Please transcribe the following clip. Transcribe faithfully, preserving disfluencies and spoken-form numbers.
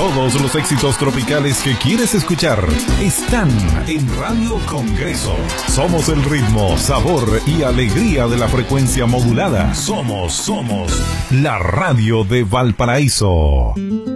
Todos los éxitos tropicales que quieres escuchar están en Radio Congreso. Somos el ritmo, sabor y alegría de la frecuencia modulada. Somos, somos la radio de Valparaíso.